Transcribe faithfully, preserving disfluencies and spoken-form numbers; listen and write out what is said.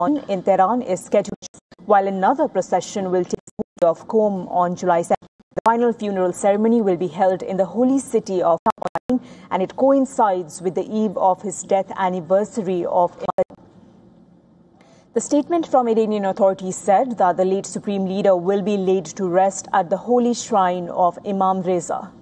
in Tehran is scheduled, while another procession will take place of Qom on July seventh. The final funeral ceremony will be held in the holy city of Tehran, and it coincides with the eve of his death anniversary of Imam. The statement from Iranian authorities said that the late supreme leader will be laid to rest at the holy shrine of Imam Reza.